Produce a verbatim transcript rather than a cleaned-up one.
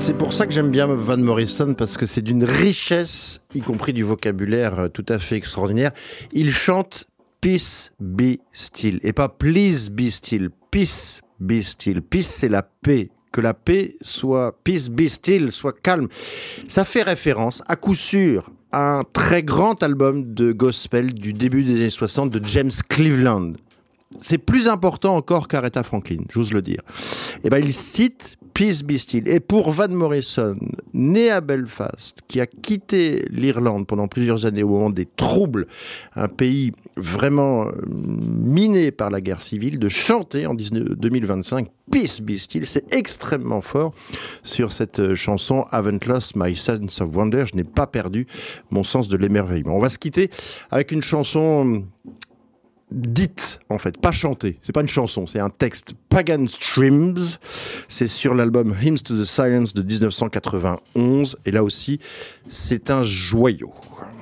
C'est pour ça que j'aime bien Van Morrison, parce que c'est d'une richesse, y compris du vocabulaire tout à fait extraordinaire. Il chante Peace be still, et pas Please be still, Peace be still. Peace, c'est la paix. Que la paix soit, Peace be still, soit calme. Ça fait référence, à coup sûr, à un très grand album de gospel du début des années soixante de James Cleveland. C'est plus important encore qu'Aretha Franklin, j'ose le dire. Et ben, il cite Peace be still. Et pour Van Morrison, né à Belfast, qui a quitté l'Irlande pendant plusieurs années au moment des troubles, un pays vraiment miné par la guerre civile, de chanter en deux mille vingt-cinq Peace be still, c'est extrêmement fort sur cette chanson Haven't lost my sense of wonder. Je n'ai pas perdu mon sens de l'émerveillement. On va se quitter avec une chanson dite, en fait, pas chantée. C'est pas une chanson, c'est un texte. Pagan Streams, c'est sur l'album Hymns to the Silence de dix-neuf cent quatre-vingt-onze. Et là aussi, c'est un joyau.